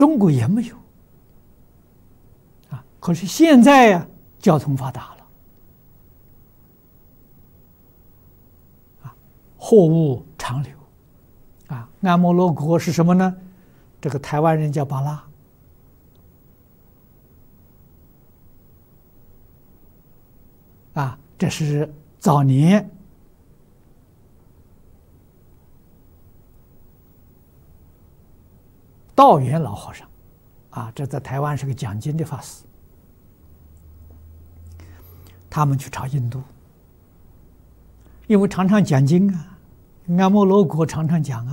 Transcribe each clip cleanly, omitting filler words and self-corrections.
中国也没有啊。可是现在呀，交通发达了啊，货物长流啊。阿摩罗国是什么呢？这个台湾人叫巴拉啊，这是早年道元老和尚啊，这在台湾是个讲经的法师，他们去朝印度，因为常常讲经啊，阿摩罗国常常讲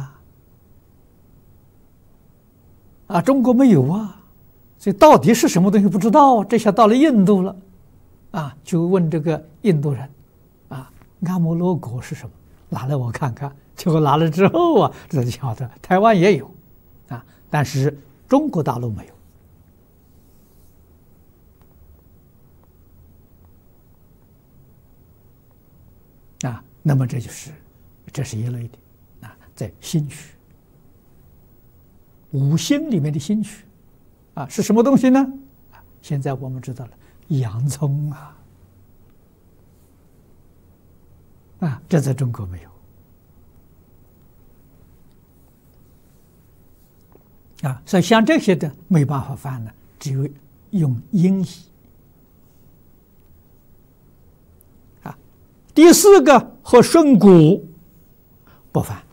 啊，中国没有啊，所以到底是什么东西不知道，这下到了印度了。啊，就问这个印度人，啊，阿摩罗国是什么？拿来我看看。结果拿了之后啊，这就晓得台湾也有，啊，但是中国大陆没有。啊，那么这是一类的啊，在心学，五心里面的心学，啊，是什么东西呢？啊，现在我们知道了。洋葱啊，这在中国没有啊，所以像这些的没办法翻呢，只有用音译啊。第四个和顺古不翻